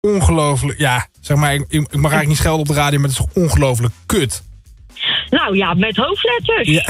ongelooflijk... Ja, zeg maar, ik mag eigenlijk niet schelden op de radio, maar het is toch ongelooflijk kut. Nou ja, met hoofdletters. Ja.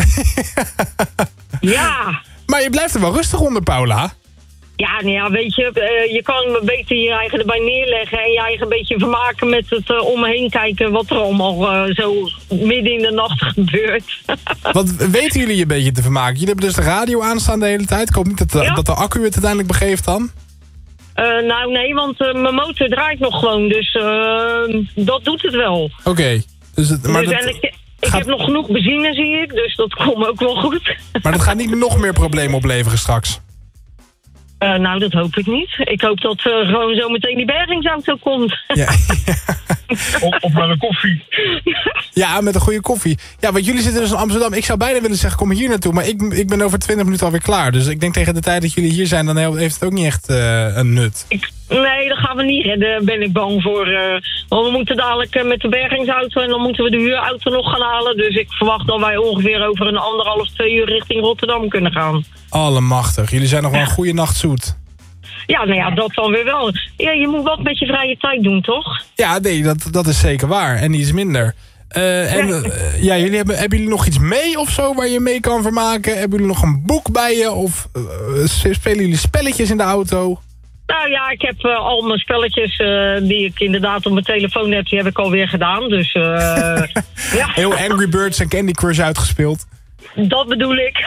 Ja. Maar je blijft er wel rustig onder, Paula. Ja, nou ja, weet je, je kan beter je eigen erbij neerleggen en je eigen een beetje vermaken met het om me heen kijken wat er allemaal zo midden in de nacht gebeurt. Wat weten jullie je een beetje te vermaken? Jullie hebben dus de radio aanstaan de hele tijd. Ik hoop niet dat de accu het uiteindelijk begeeft dan. Nou nee, want mijn motor draait nog gewoon, dus dat doet het wel. Oké. Ik heb nog genoeg benzine, zie ik, dus dat komt ook wel goed. Maar dat gaat niet nog meer problemen opleveren straks? Nou, dat hoop ik niet. Ik hoop dat gewoon zo meteen die bergingsauto komt. Ja. Of met een koffie. Ja, met een goede koffie. Ja, want jullie zitten dus in Amsterdam. Ik zou bijna willen zeggen, kom hier naartoe. Maar ik ben over 20 minuten alweer klaar. Dus ik denk tegen de tijd dat jullie hier zijn, dan heeft het ook niet echt een nut. Nee, dat gaan we niet redden, ben ik bang voor. Want we moeten dadelijk met de bergingsauto en dan moeten we de huurauto nog gaan halen. Dus ik verwacht dat wij ongeveer over een 1,5, 2 uur richting Rotterdam kunnen gaan. Allemachtig. Jullie zijn nog wel een goede nacht zoet. Ja, nou ja, dat dan weer wel. Ja, je moet wat met je vrije tijd doen, toch? Ja, nee, dat is zeker waar. En iets minder. Hebben jullie nog iets mee of zo waar je mee kan vermaken? Hebben jullie nog een boek bij je? Of spelen jullie spelletjes in de auto? Nou ja, ik heb al mijn spelletjes die ik inderdaad op mijn telefoon heb, die heb ik alweer gedaan. Dus ja. Heel Angry Birds en Candy Crush uitgespeeld. Dat bedoel ik.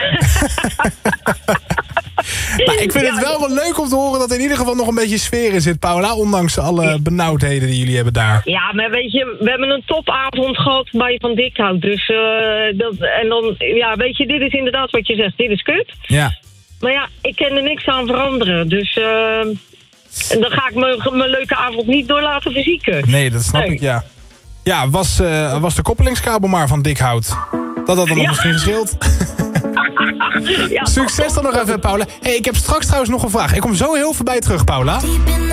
Maar ik vind het wel leuk om te horen dat er in ieder geval nog een beetje sfeer in zit, Paula. Ondanks alle benauwdheden die jullie hebben daar. Ja, maar weet je, we hebben een topavond gehad bij Van Dikhout. Dus weet je, dit is inderdaad wat je zegt. Dit is kut. Ja. Maar ja, ik kan er niks aan veranderen. Dus dan ga ik mijn leuke avond niet door laten verzieken. Nee, dat snap ik, ja. Ja, was de koppelingskabel maar van Dikhout. Dat had er nog misschien gescheeld. Ja. Succes dan nog even, Paula. Hey, ik heb straks trouwens nog een vraag. Ik kom zo heel voorbij terug, Paula.